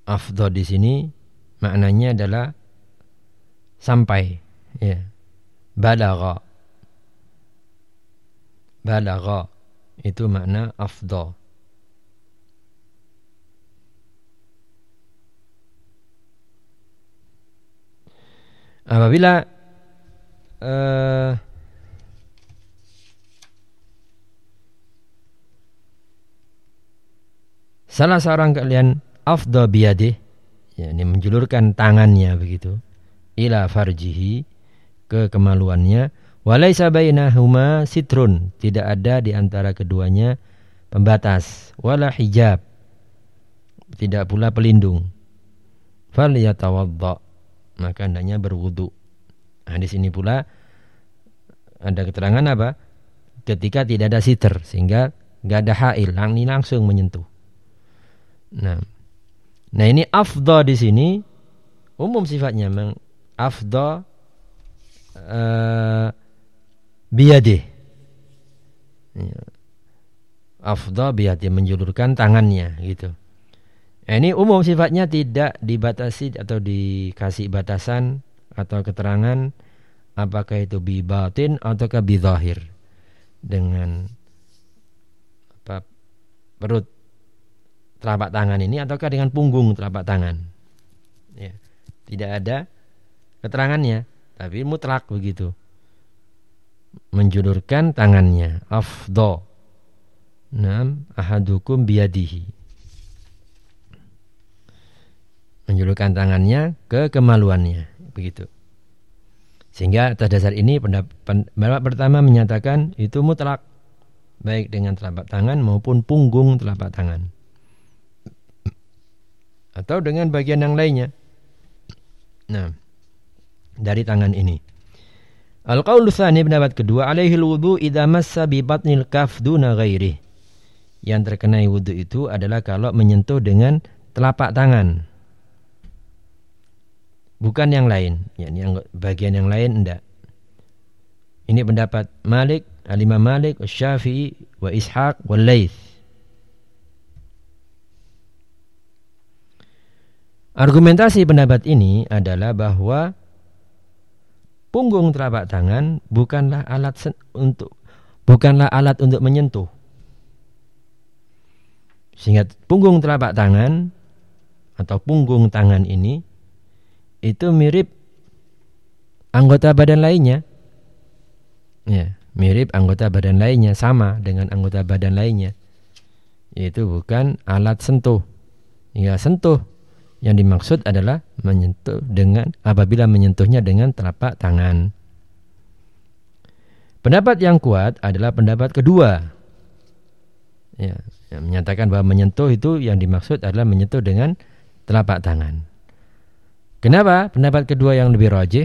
Afdha di sini maknanya adalah sampai, ya. Balagha itu makna afdha. Apabila salah seorang kalian afdha biyadih, yakni menjulurkan tangannya begitu, ila farjihi, ke kemaluannya, walaisa bainahuma sitrun, tidak ada di antara keduanya pembatas, wala hijab, tidak pula pelindung, falyatawadda, maka hendaknya berwudu. Nah, di sini pula ada keterangan apa? Ketika tidak ada sitr, sehingga enggak ada hail, langsung menyentuh. Nah ini afdha di sini umum sifatnya, afdha biyadih. Afdha biyadih, menjulurkan tangannya gitu. Nah, ini umum sifatnya, tidak dibatasi atau dikasih batasan atau keterangan apakah itu bi batin ataukah bi zahir, dengan perut telapak tangan ini ataukah dengan punggung telapak tangan, ya. Tidak ada keterangannya, tapi mutlak begitu, menjulurkan tangannya. Afdha ahadukum biyadihi, menjulurkan tangannya ke kemaluannya begitu. Sehingga atas dasar ini pendapat pertama menyatakan itu mutlak, baik dengan telapak tangan maupun punggung telapak tangan, atau dengan bagian yang lainnya. Nah, dari tangan ini. Al-qaulu tsani, pendapat kedua, alaihil wudu idza massa bi batnil kaf duna ghairi. Yang terkena wudu itu adalah kalau menyentuh dengan telapak tangan, bukan yang lain, yakni bagian yang lain enggak. Ini pendapat Malik, Al-Imam Malik, Syafi'i, wa Ishaq, wa Laits. Argumentasi pendapat ini adalah bahwa punggung telapak tangan bukanlah alat untuk menyentuh. Sehingga punggung telapak tangan atau punggung tangan ini itu mirip anggota badan lainnya. Ya, mirip anggota badan lainnya, sama dengan anggota badan lainnya. Itu bukan alat sentuh. Ya, sentuh yang dimaksud adalah menyentuh dengan, apabila menyentuhnya dengan telapak tangan. Pendapat yang kuat adalah pendapat kedua, ya, yang menyatakan bahwa menyentuh itu yang dimaksud adalah menyentuh dengan telapak tangan. Kenapa pendapat kedua yang lebih rajih?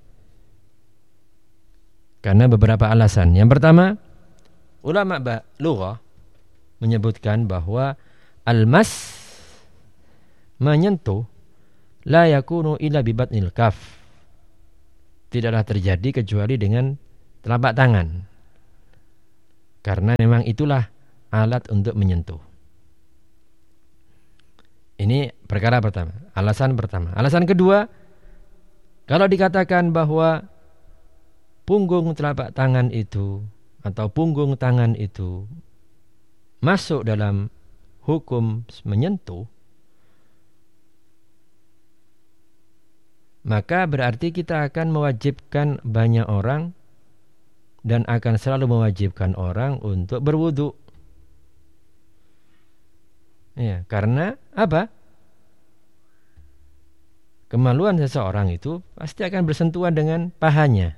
Karena beberapa alasan. Yang pertama, ulama lughah menyebutkan bahwa al-mas, menyentuh, la yakunu illa bi batnil kaf, tidaklah terjadi kecuali dengan telapak tangan, karena memang itulah alat untuk menyentuh. Ini perkara pertama, alasan pertama. Alasan kedua, kalau dikatakan bahwa punggung telapak tangan itu atau punggung tangan itu masuk dalam hukum menyentuh, maka berarti kita akan mewajibkan banyak orang dan akan selalu mewajibkan orang untuk berwudu. Ya, karena apa? Kemaluan seseorang itu pasti akan bersentuhan dengan pahanya.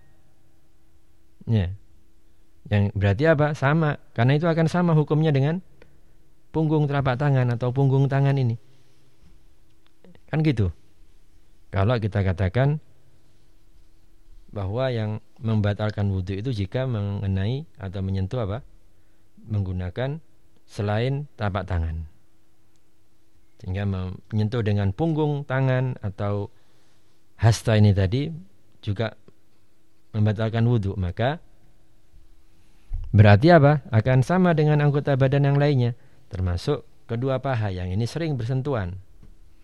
Ya. Yang berarti apa? Sama. Karena itu akan sama hukumnya dengan punggung telapak tangan atau punggung tangan ini. Kan gitu. Kalau kita katakan bahwa yang membatalkan wudu itu jika mengenai atau menyentuh apa? Menggunakan selain telapak tangan. Sehingga menyentuh dengan punggung tangan atau hasta ini tadi juga membatalkan wudu, maka berarti apa? Akan sama dengan anggota badan yang lainnya, termasuk kedua paha yang ini sering bersentuhan.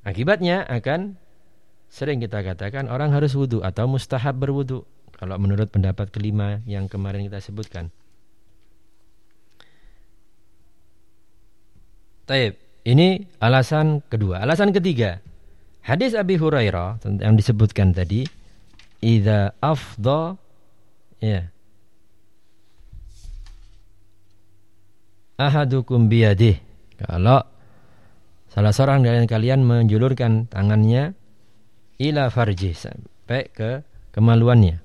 Akibatnya akan sering kita katakan orang harus wudu atau mustahab berwudu. Kalau menurut pendapat kelima yang kemarin kita sebutkan. Taib. Ini alasan kedua. Alasan ketiga, hadis Abi Hurairah yang disebutkan tadi, idza afdha, ya, ahadukum biyadih, kalau salah seorang dari kalian menjulurkan tangannya ila farjih, sampai ke kemaluannya.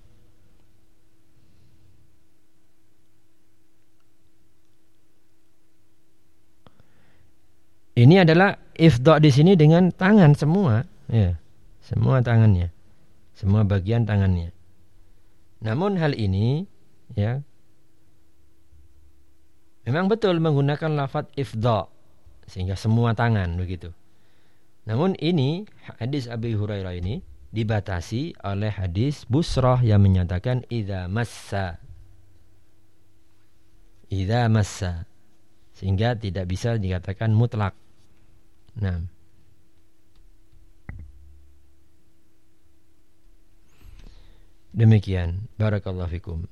Ini adalah ifdha di sini dengan tangan semua, ya, semua tangannya, semua bagian tangannya. Namun hal ini, ya, memang betul menggunakan lafaz ifdha sehingga semua tangan begitu. Namun ini hadis Abi Hurairah ini dibatasi oleh hadis Busrah yang menyatakan idza massa, sehingga tidak bisa dikatakan mutlak. Nah, demikian. Barakallahu fikum.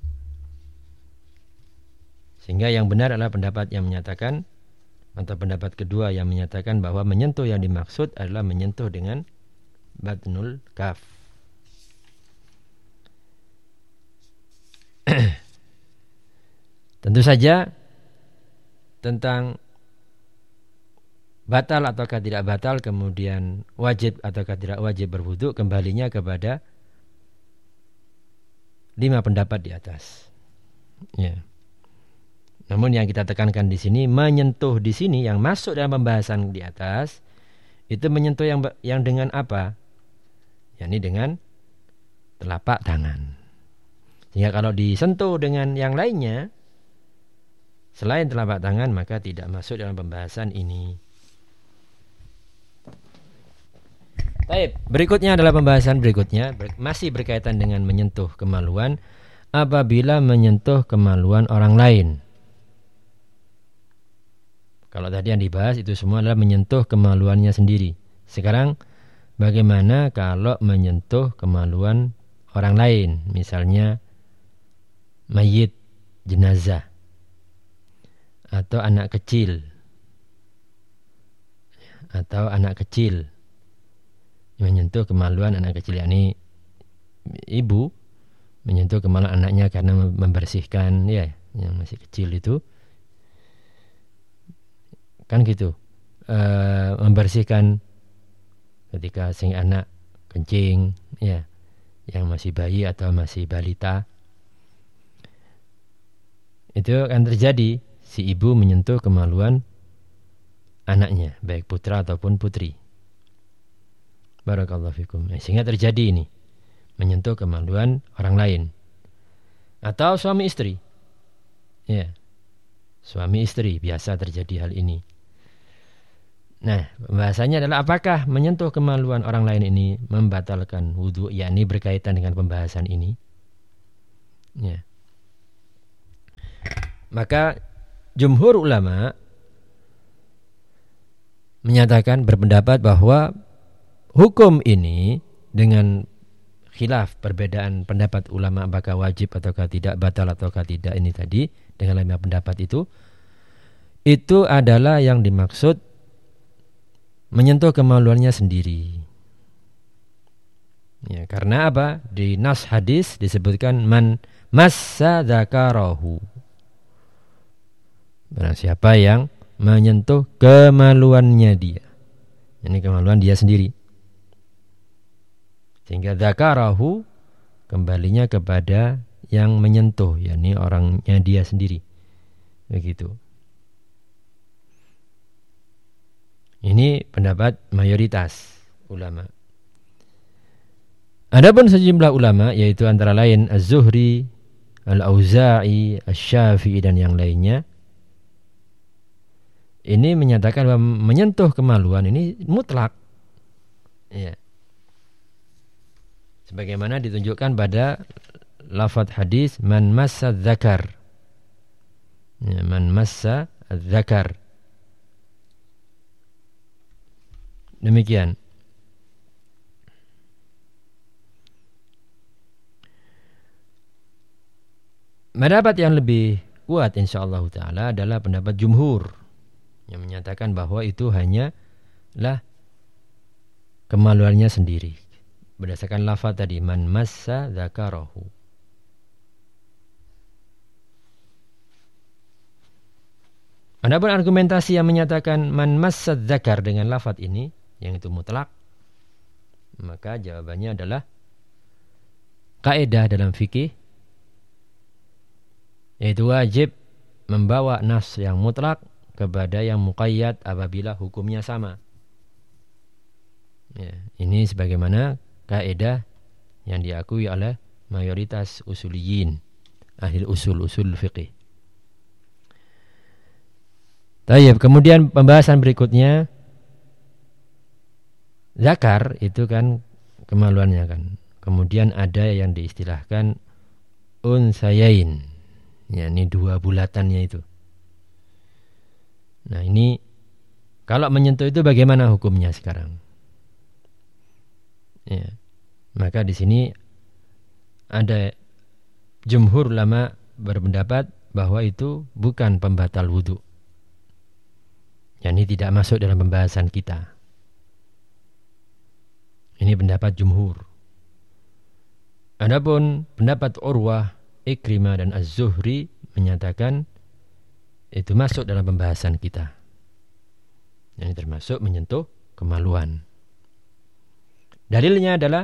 Sehingga yang benar adalah pendapat yang menyatakan, atau pendapat kedua yang menyatakan bahwa menyentuh yang dimaksud adalah menyentuh dengan batnul kaf. Tentu saja tentang batal ataukah tidak batal, kemudian wajib ataukah tidak wajib berwudu, kembalinya kepada 5 pendapat di atas. Ya. Namun yang kita tekankan di sini, menyentuh di sini yang masuk dalam pembahasan di atas itu menyentuh yang dengan apa? yakni dengan telapak tangan. Sehingga kalau disentuh dengan yang lainnya selain telapak tangan, maka tidak masuk dalam pembahasan ini. Baik, berikutnya adalah pembahasan berikutnya, masih berkaitan dengan menyentuh kemaluan apabila menyentuh kemaluan orang lain. Kalau tadi yang dibahas itu semua adalah menyentuh kemaluannya sendiri. Sekarang bagaimana kalau menyentuh kemaluan orang lain, misalnya mayit, jenazah, atau anak kecil, menyentuh kemaluan anak kecil, yakni ibu menyentuh kemaluan anaknya karena membersihkan, ya, yang masih kecil itu kan gitu, membersihkan ketika sing anak kencing, ya, yang masih bayi atau masih balita, itu akan terjadi si ibu menyentuh kemaluan anaknya, baik putra ataupun putri. Barakallahu fikum. Sehingga terjadi ini, menyentuh kemaluan orang lain. Atau suami istri. Ya. Suami istri biasa terjadi hal ini. Nah, pembahasannya adalah apakah menyentuh kemaluan orang lain ini membatalkan wudu, yakni berkaitan dengan pembahasan ini. Ya. Maka jumhur ulama menyatakan, berpendapat bahwa hukum ini dengan khilaf, perbedaan pendapat ulama apakah wajib ataukah tidak, batal ataukah tidak, ini tadi dengan 5 pendapat itu adalah yang dimaksud menyentuh kemaluannya sendiri. Ya, karena apa? Di nas hadis disebutkan man massa dzakarahu. Barang siapa yang menyentuh kemaluannya dia, ini kemaluan dia sendiri. Sehingga dzakarahu kembalinya kepada yang menyentuh, yakni orangnya dia sendiri. Begitu. Ini pendapat mayoritas ulama. Adapun sejumlah ulama, yaitu antara lain Az-Zuhri, Al-Auza'i, Asy-Syafi'i dan yang lainnya, ini menyatakan bahwa menyentuh kemaluan ini mutlak. Ya. Sebagaimana ditunjukkan pada lafaz hadis man massa dzakar. Ya, man massa dzakar. Demikian. Pendapat yang lebih kuat insyaallah taala adalah pendapat jumhur yang menyatakan bahwa itu hanyalah kemaluannya sendiri berdasarkan lafaz tadi man massa dzakarahu. Adapun argumentasi yang menyatakan man massa dzakar dengan lafaz ini yang itu mutlak, maka jawabannya adalah kaidah dalam fikih, yaitu wajib membawa nas yang mutlak kepada yang muqayyad apabila hukumnya sama. Ya, ini sebagaimana kaidah yang diakui oleh mayoritas usuliyin, ahli usul fiqih. Tayyib, kemudian pembahasan berikutnya, zakar itu kan kemaluannya kan. Kemudian ada yang diistilahkan unsayain, yakni dua bulatannya itu. Nah ini kalau menyentuh itu bagaimana hukumnya sekarang? Ya, maka di sini ada jumhur ulama berpendapat bahwa itu bukan pembatal wudu. Yani tidak masuk dalam pembahasan kita. Ini pendapat jumhur. Adapun pendapat Urwah, Ikrimah dan Az-Zuhri menyatakan itu masuk dalam pembahasan kita. Ini termasuk menyentuh kemaluan. Dalilnya adalah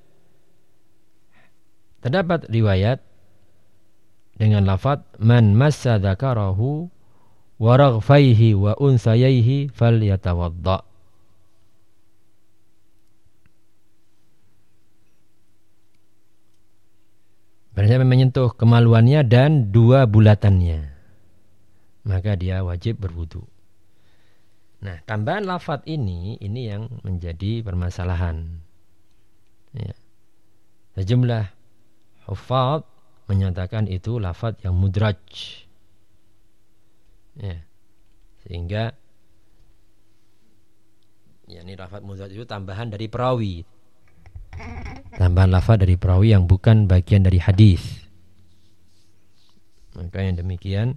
terdapat riwayat dengan lafaz man massa dzakarahu wa raghfaihi wa unsayaihi falyatawadda. Berarti menyentuh kemaluannya dan dua bulatannya, maka dia wajib berwudu. Nah, tambahan lafaz ini yang menjadi permasalahan. Ya. Sejumlah hufadz menyatakan itu lafaz yang mudraj. Ya. Sehingga ini lafaz mudraj itu tambahan dari perawi. Tambahan lafaz dari perawi yang bukan bagian dari hadis. Maka yang demikian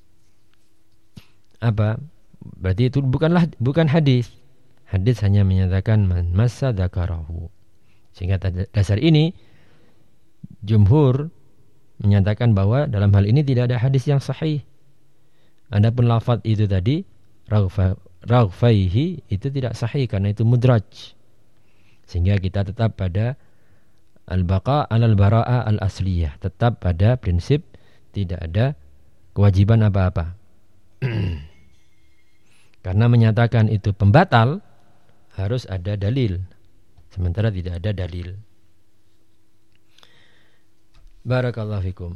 apa? Berarti itu bukan hadis. Hadis hanya menyatakan man massa dzakarahu. Sehingga dasar ini jumhur menyatakan bahwa dalam hal ini tidak ada hadis yang sahih. Adapun lafaz itu tadi raghfaihi itu tidak sahih karena itu mudraj. Sehingga kita tetap pada al-baqa' al-bara'ah al-asliyah, tetap pada prinsip tidak ada kewajiban apa-apa. Karena menyatakan itu pembatal harus ada dalil, sementara tidak ada dalil. Barakallahu fikum.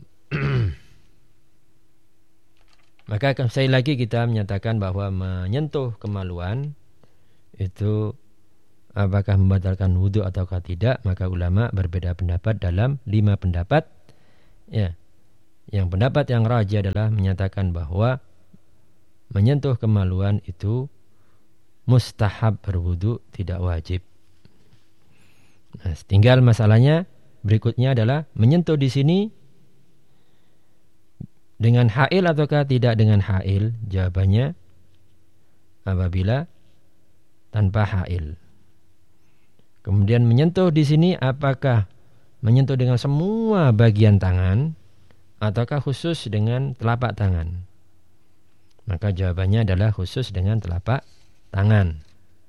Maka sekali lagi kita menyatakan bahwa menyentuh kemaluan itu apakah membatalkan wudu ataukah tidak, maka ulama berbeda pendapat dalam 5 pendapat. Ya. Yang pendapat yang rajih adalah menyatakan bahwa menyentuh kemaluan itu mustahab berwudu, tidak wajib. Nah, tinggal masalahnya berikutnya adalah menyentuh di sini dengan hail ataukah tidak dengan hail? Jawabannya apabila tanpa hail. Kemudian menyentuh di sini apakah menyentuh dengan semua bagian tangan ataukah khusus dengan telapak tangan? Maka jawabannya adalah khusus dengan telapak tangan.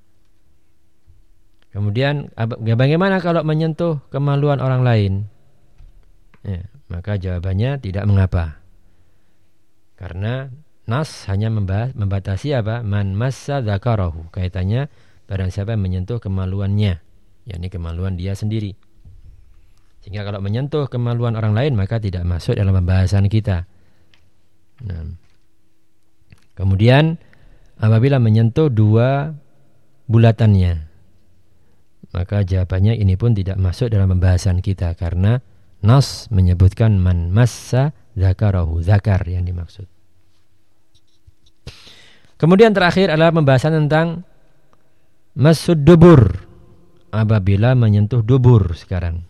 Kemudian bagaimana kalau menyentuh kemaluan orang lain? Ya, maka jawabannya tidak mengapa. Karena nas hanya membatasi apa? Man massa dzakarahu. Kaitannya barang siapa yang menyentuh kemaluannya, yakni kemaluan dia sendiri. Sehingga kalau menyentuh kemaluan orang lain maka tidak masuk dalam pembahasan kita. Nah, kemudian apabila menyentuh dua bulatannya, maka jawabannya ini pun tidak masuk dalam pembahasan kita karena nas menyebutkan man massa dzakarahu, zakar yang dimaksud. Kemudian terakhir adalah pembahasan tentang masud dubur, apabila menyentuh dubur sekarang.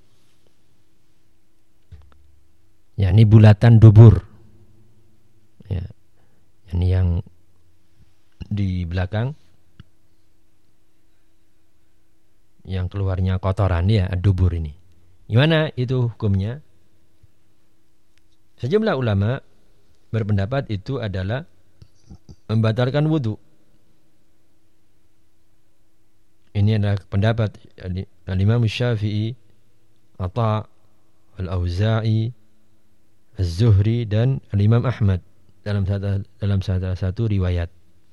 Ya, ini bulatan dubur. Ya, ini yang di belakang, yang keluarnya kotoran ya, dubur ini. Gimana itu hukumnya? Sejumlah ulama berpendapat itu adalah membatalkan wudu. Ini adalah pendapat Imam Syafi'i, Atha, Al-Auza'i, Az-Zuhri dan Imam Ahmad dalam salah satu riwayat.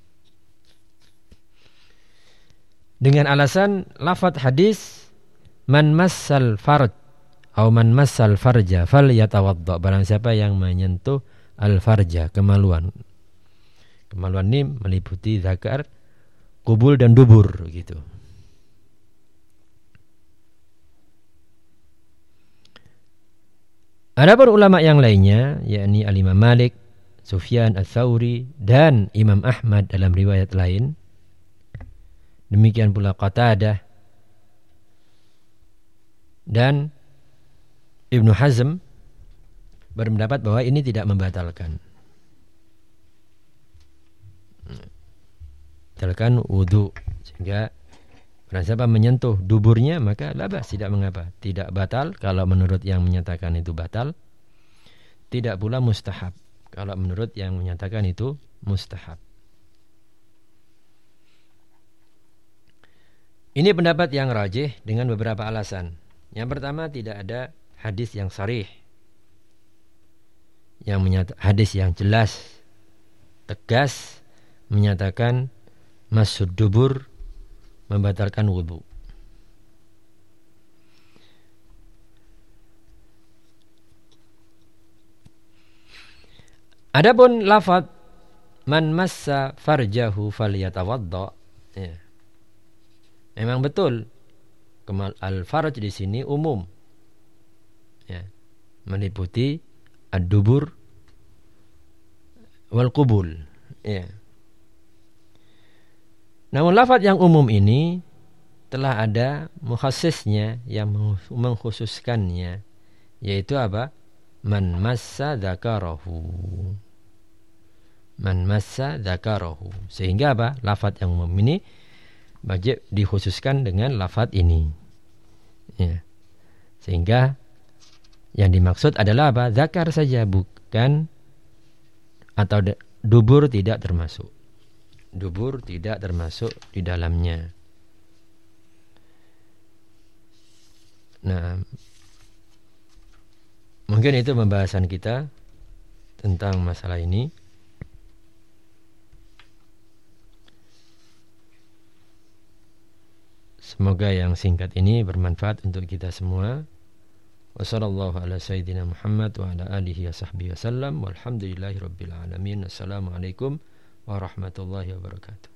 Dengan alasan lafaz hadis man massal farj atau man massal farja falyatawadda, barang siapa yang menyentuh al-farja, kemaluan. Kemaluan ini meliputi zakar, kubul dan dubur gitu. Adapun ulama yang lainnya, yakni Al-Imam Malik, Sufyan Ats-Tsauri dan Imam Ahmad dalam riwayat lain, demikian pula Qatadah dan Ibnu Hazm berpendapat bahwa ini tidak membatalkan wudu, sehingga barang siapa menyentuh duburnya maka labas, tidak mengapa, tidak batal kalau menurut yang menyatakan itu batal, tidak pula mustahab kalau menurut yang menyatakan itu mustahab. Ini pendapat yang rajih dengan beberapa alasan. Yang pertama, tidak ada hadis yang sharih, hadis yang jelas, tegas menyatakan masud dubur membatalkan wudu. Adapun lafaz man massa farjahu falyatawadda, ya, memang betul al-farj di sini umum, ya, meliputi ad-dubur wal qubul, ya. Namun lafaz yang umum ini telah ada mukhassisnya yang mengkhususkannya, yaitu apa? Man massa dzakarahu. Man massa dzakarahu. Sehingga apa? Lafaz yang umum ini wajib dikhususkan dengan lafaz ini. Ya. Sehingga yang dimaksud adalah apa? Zakar saja, bukan, atau dubur tidak termasuk. Dubur tidak termasuk di dalamnya. Nah, mungkin itu pembahasan kita tentang masalah ini. Semoga yang singkat ini bermanfaat untuk kita semua. Wassallallahu ala sayyidina Muhammad wa ala alihi wa sahbihi wasallam. Walhamdulillahi rabbil alamin. Assalamualaikum warahmatullahi wabarakatuh.